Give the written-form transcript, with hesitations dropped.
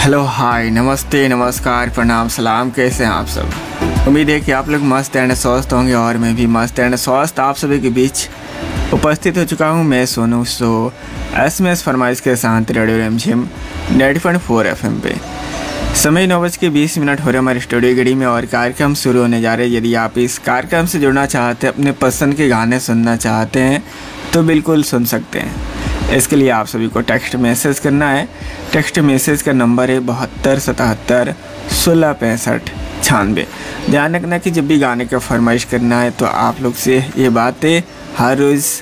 Hello hi नमस्ते नमस्कार प्रणाम सलाम, कैसे हैं आप सब। उम्मीद है कि आप लोग मस्त एंड स्वस्थ होंगे और मैं भी मस्त एंड स्वस्थ आप सभी के बीच उपस्थित हो चुका हूं। मैं सोनू SMS फरमाइश के साथ रेडियो रिमझिम 90.4 FM पे। समय 9:20 हो रहे हमारे स्टूडियो घड़ी में और कार्यक्रम शुरू होने जा रहे हैं। यदि आप इस कार्यक्रम से जुड़ना चाहते हैं, अपने पसंद के गाने सुनना चाहते हैं तो बिल्कुल सुन सकते हैं। इसके लिए आप सभी को टेक्स्ट मैसेज करना है। टेक्स्ट मैसेज का नंबर है 72 77 16 65 96। ध्यान रखना कि जब भी गाने का फरमाइश करना है तो आप लोग से ये बातें हर रोज़